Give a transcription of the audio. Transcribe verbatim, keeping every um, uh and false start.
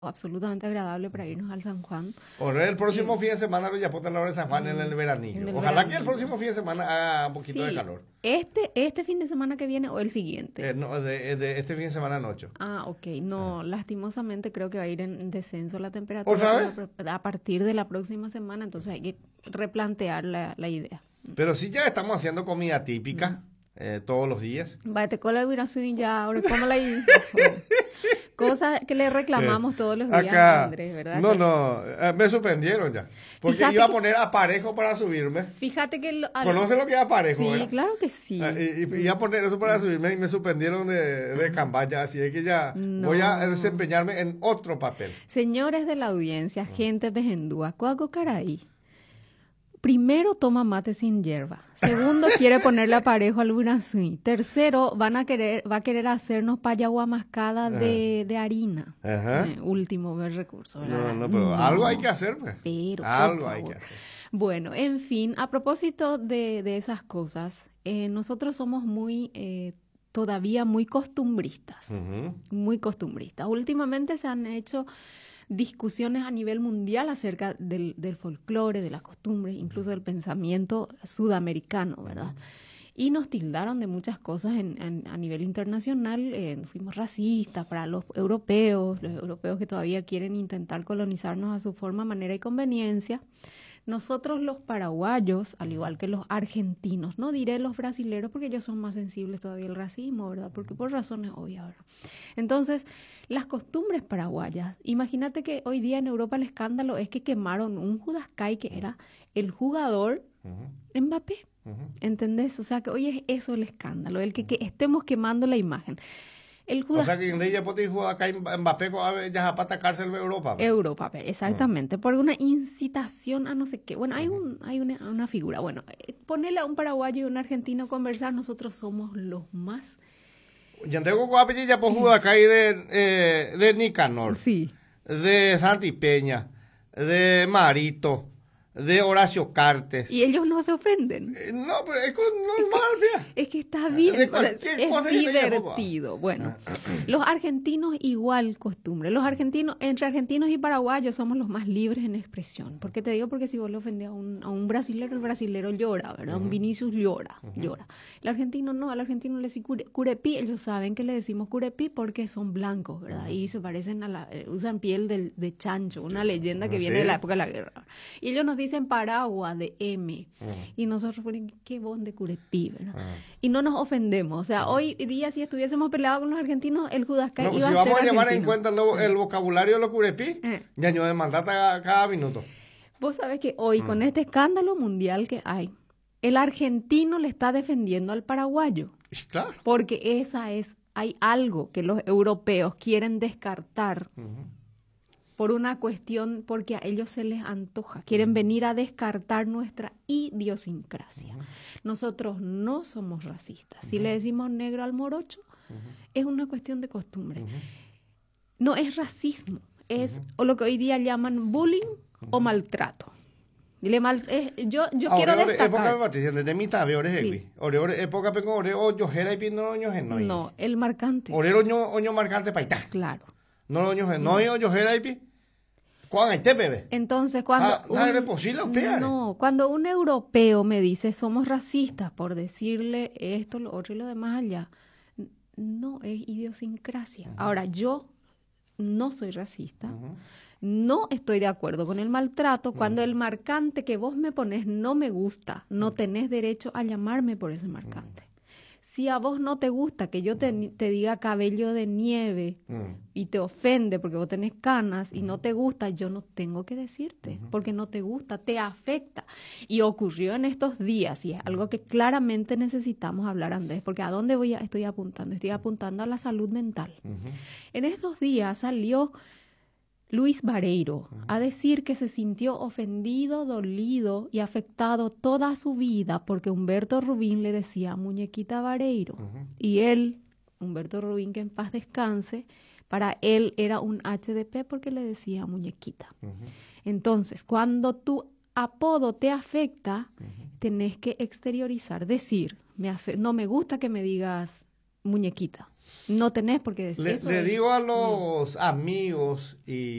absolutamente agradable para irnos al San Juan. Ahora el próximo Eh, fin de semana lo ya puedo la hora de San Juan en el veranillo. en el Ojalá que el veranillo. próximo fin de semana haga un poquito de Sí, calor. este, este fin de semana que viene o el siguiente. Eh, no, de, de este fin de semana en ocho. Ah, ok. No, lastimosamente creo que va a ir en descenso la temperatura ¿Otra vez? a a partir de la próxima semana, entonces hay que replantear la, la idea. Pero sí ya estamos haciendo comida típica eh, todos los días. Va, te cola hubiera sido ya, ahora cómo la hizo. Cosa que le reclamamos todos los días Acá, a Andrés, ¿verdad? no, Que- no, eh, me suspendieron ya. Porque Fíjate iba a que- poner aparejo para subirme. Fíjate que... lo- al- ¿Conoce lo que es aparejo? Sí, verdad? claro que sí. Ah, Y, y iba a poner eso para subirme y me suspendieron de, de Cambaya. Así es que ya No. voy a desempeñarme en otro papel. Señores de la audiencia, gente de Gendúa, ¿cuándo caray? Primero, toma mate sin hierba. Segundo, quiere ponerle aparejo al burazui. Tercero, van a querer, va a querer hacernos payagua mascada de, de harina. Ajá. Eh, último ver recurso, No, ¿verdad? no, pero No. algo hay que hacer, pues. Pero, por Algo hay favor. que hacer. Bueno, en fin, a propósito de, de esas cosas, eh, nosotros somos muy, eh, todavía muy costumbristas, Ujú. muy costumbristas. Últimamente se han hecho discusiones a nivel mundial acerca del, del folclore, de las costumbres, incluso del pensamiento sudamericano, ¿verdad? Y nos tildaron de muchas cosas en, en- a nivel internacional. Eh, fuimos racistas para los europeos, los europeos que todavía quieren intentar colonizarnos a su forma, manera y conveniencia. Nosotros los paraguayos, al igual que los argentinos, no diré los brasileros porque ellos son más sensibles todavía al racismo, ¿verdad? Porque por razones obvias, ¿verdad? Entonces, las costumbres paraguayas, imagínate que hoy día en Europa el escándalo es que quemaron un Judascay que era el jugador Ujú. Mbappé, Ujú. ¿entendés? O sea que hoy es eso el escándalo, el que, que estemos quemando la imagen. El O Judas sea que en ella puede jugar acá en Mbappé con ya para cárcel de Europa. pues. Europa, pe- exactamente, por una incitación a no sé qué. Bueno, hay un, hay una, una figura. Bueno, eh, ponerle a un paraguayo y un argentino a conversar, nosotros somos los más. Yo tengo guapilla ya por jugar acá ahí de, eh, de Nicanor, Sí. de Santi Peña, de Marito, de Horacio Cartes. Y ellos no se ofenden. Eh, No, pero es con- normal, vea. Es que está bien, De ¿verdad? cualquier Es cosa que te llame, divertido. Bueno, los argentinos igual costumbre. Los argentinos, entre argentinos y paraguayos somos los más libres en expresión. ¿Por qué te digo? Porque si vos le ofendés a un, a un brasilero, el brasilero llora, ¿verdad? Un Vinicius llora, llora. El argentino no, al argentino le decimos cure- curepí. Ellos saben que le decimos curepí porque son blancos, ¿verdad? Y se parecen a la, eh, usan piel del- de chancho, una leyenda que Ah, viene ¿sí? de la época de la guerra. Y ellos nos dicen Paragua de M. Y nosotros ponemos, qué bon de curepí, ¿verdad? Y no nos ofendemos. O sea, hoy día si estuviésemos peleados con los argentinos, el Judascay No, iba si a vamos ser a llevar en argentino. cuenta lo- el vocabulario de los curepí, Eh. ya yo de mandar cada, cada minuto. Vos sabés que hoy, con este escándalo mundial que hay, el argentino le está defendiendo al paraguayo. Y claro. Porque esa es, hay algo que los europeos quieren descartar por una cuestión, porque a ellos se les antoja. Quieren venir a descartar nuestra idiosincrasia. Nosotros no somos racistas. Si le decimos negro al morocho, es una cuestión de costumbre. No es racismo, es o lo que hoy día llaman bullying o maltrato. Le mal, es- yo yo quiero Ahora, época destacar. Patricia, desde mi tabe, ore Sí. hewi. Ore, ore, época pe con ore, o yo jera y pindo oño gen no. No, el marcante. Ore oño, oño marcante paita. Claro. No oño gen, no oño jera y pi. ¿Cuán hay te bebé? Entonces, cuando Ah, ¿sabe de posible, peor? no, cuando un europeo me dice somos racistas por decirle esto, lo otro y lo demás allá, n- no es idiosincrasia. Ahora, yo no soy racista, no estoy de acuerdo con el maltrato. Cuando el marcante que vos me pones no me gusta, no tenés derecho a llamarme por ese marcante. Si a vos no te gusta que yo te, te diga cabello de nieve Mm. y te ofende porque vos tenés canas y no te gusta, yo no tengo que decirte porque no te gusta, te afecta. Y ocurrió en estos días y es algo que claramente necesitamos hablar, Andrés, porque ¿a dónde voy a, estoy apuntando? Estoy apuntando a la salud mental. En estos días salió Luis Vareiro a decir que se sintió ofendido, dolido y afectado toda su vida porque Humberto Rubín le decía muñequita Vareiro. Y él, Humberto Rubín, que en paz descanse, para él era un H D P porque le decía muñequita. Entonces, cuando tu apodo te afecta, tenés que exteriorizar, decir, me afe- no me gusta que me digas muñequita. no tenés porque le, eso le es- digo a los amigos y